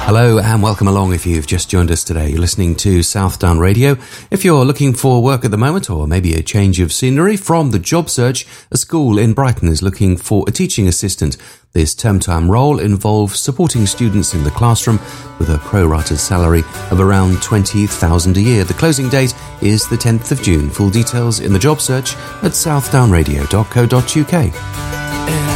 Hello and welcome along if you've just joined us today. You're listening to Southdown Radio. If you're looking for work at the moment or maybe a change of scenery from the job search, a school in Brighton is looking for a teaching assistant. This term-time role involves supporting students in the classroom with a pro-rata salary of around $20,000 a year. The closing date is the 10th of June. Full details in the job search at southdownradio.co.uk.